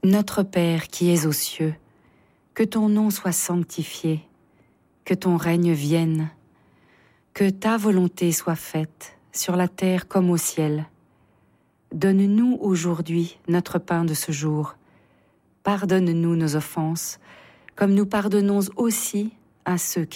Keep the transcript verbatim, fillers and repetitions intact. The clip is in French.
Notre Père qui es aux cieux, que ton nom soit sanctifié, que ton règne vienne, que ta volonté soit faite sur la terre comme au ciel. Donne-nous aujourd'hui notre pain de ce jour. Pardonne-nous nos offenses, comme nous pardonnons aussi à ceux qui